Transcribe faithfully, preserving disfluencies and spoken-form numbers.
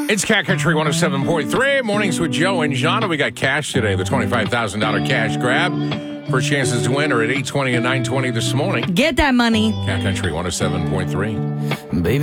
It's Cat Country one oh seven point three. Mornings with Joe and Jana. We got cash today, the twenty-five thousand dollars cash grab. First chances to win are at eight twenty and nine twenty this morning. Get that money. Cat Country one oh seven point three. Baby.